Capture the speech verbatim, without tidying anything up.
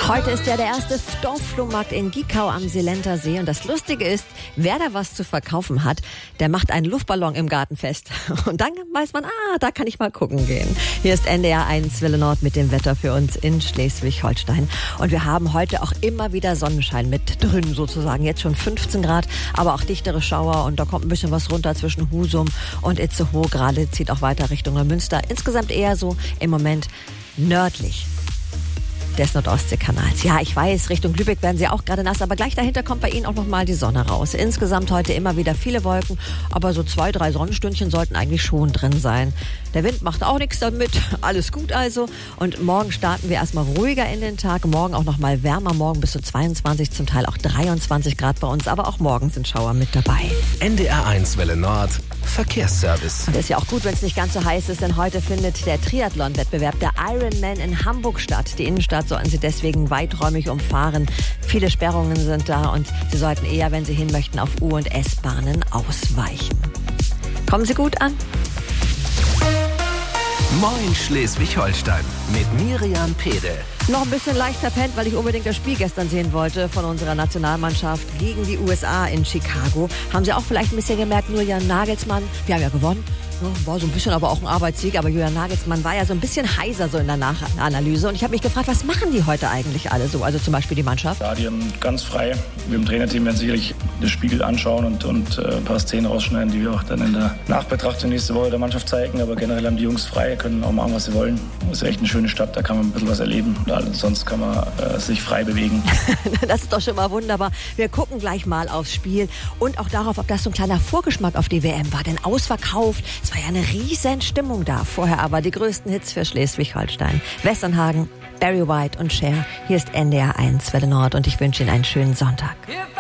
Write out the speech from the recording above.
Heute ist ja der erste Dorfflohmarkt in Giekau am Silenter See. Und das Lustige ist, wer da was zu verkaufen hat, der macht einen Luftballon im Garten fest. Und dann weiß man, ah, da kann ich mal gucken gehen. Hier ist N D R eins Welle Nord mit dem Wetter für uns in Schleswig-Holstein. Und wir haben heute auch immer wieder Sonnenschein mit drin sozusagen. Jetzt schon fünfzehn Grad, aber auch dichtere Schauer. Und da kommt ein bisschen was runter zwischen Husum und Itzehoe. Gerade zieht auch weiter Richtung Neumünster. Insgesamt eher so im Moment nördlich des Nordostseekanals. Ja, ich weiß, Richtung Lübeck werden sie auch gerade nass, aber gleich dahinter kommt bei Ihnen auch nochmal die Sonne raus. Insgesamt heute immer wieder viele Wolken, aber so zwei, drei Sonnenstündchen sollten eigentlich schon drin sein. Der Wind macht auch nichts damit, alles gut also. Und morgen starten wir erstmal ruhiger in den Tag, morgen auch nochmal wärmer, morgen bis zu zweiundzwanzig, zum Teil auch dreiundzwanzig Grad bei uns, aber auch morgen sind Schauer mit dabei. N D R eins Welle Nord, Verkehrsservice. Und das ist ja auch gut, wenn es nicht ganz so heiß ist, denn heute findet der Triathlon-Wettbewerb der Ironman in Hamburg statt. Die Innenstadt sollten Sie deswegen weiträumig umfahren. Viele Sperrungen sind da und Sie sollten eher, wenn Sie hin möchten, auf U- und S-Bahnen ausweichen. Kommen Sie gut an? Moin Schleswig-Holstein mit Miriam Pede. Noch ein bisschen leicht verpennt, weil ich unbedingt das Spiel gestern sehen wollte von unserer Nationalmannschaft gegen die U S A in Chicago. Haben Sie auch vielleicht ein bisschen gemerkt, nur Julian Nagelsmann, wir haben ja gewonnen. War so ein bisschen aber auch ein Arbeitssieg, aber Julian Nagelsmann war ja so ein bisschen heiser so in der Nachanalyse. Und ich habe mich gefragt, was machen die heute eigentlich alle so? Also zum Beispiel die Mannschaft. Ja, die haben ganz frei. Wir im Trainerteam werden sicherlich das Spiel anschauen und, und äh, ein paar Szenen rausschneiden, die wir auch dann in der Nachbetrachtung nächste Woche der Mannschaft zeigen. Aber generell haben die Jungs frei, können auch machen, was sie wollen. Das ist echt eine schöne Stadt, da kann man ein bisschen was erleben. Und sonst kann man äh, sich frei bewegen. Das ist doch schon mal wunderbar. Wir gucken gleich mal aufs Spiel und auch darauf, ob das so ein kleiner Vorgeschmack auf die W M war. Denn ausverkauft, es war ja eine riesen Stimmung da. Vorher aber die größten Hits für Schleswig-Holstein. Westernhagen, Barry White und Cher. Hier ist N D R eins Welle Nord und ich wünsche Ihnen einen schönen Sonntag.